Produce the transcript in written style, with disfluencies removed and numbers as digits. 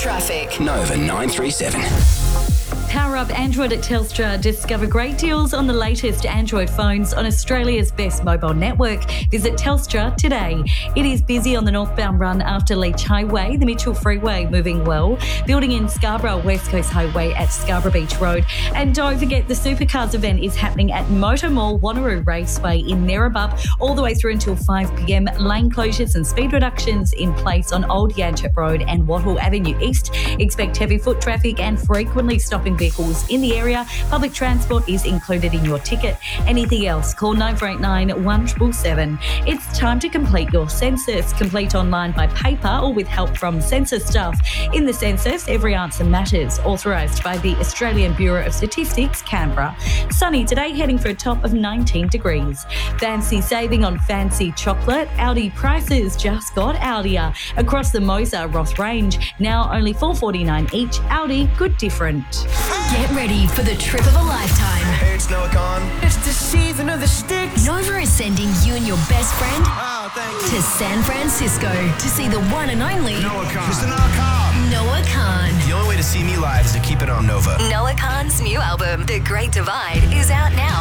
Traffic. Nova 937. Power up Android at Telstra. Discover great deals on the latest Android phones on Australia's best mobile network. Visit Telstra today. It is busy on the northbound run after Leach Highway, the Mitchell Freeway moving well. Building in Scarborough, West Coast Highway at Scarborough Beach Road. And don't forget the Supercars event is happening at Motor Mall, Wanneroo Raceway in Nerebup all the way through until 5 p.m. Lane closures and speed reductions in place on Old Yanchep Road and Wattle Avenue East. Expect heavy foot traffic and frequently stopping vehicles in the area. Public transport is included in your ticket. Anything else, call 9489 1777. It's time to complete your census. Complete online by paper or with help from census staff. In the census, every answer matters. Authorised by the Australian Bureau of Statistics, Canberra. Sunny today, heading for a top of 19 degrees. Fancy saving on fancy chocolate. Audi prices just got Audier. Across the Moser Roth range, now only $4.49 each. Audi, good different. Get ready for the trip of a lifetime. Hey, it's Noah Khan. It's the season of the sticks. Nova is sending you and your best friend Thank you. to San Francisco to see the one and only Noah Khan. Mr. Noah Khan. Noah Khan. The only way to see me live is to keep it on Nova. Noah Khan's new album, The Great Divide, is out now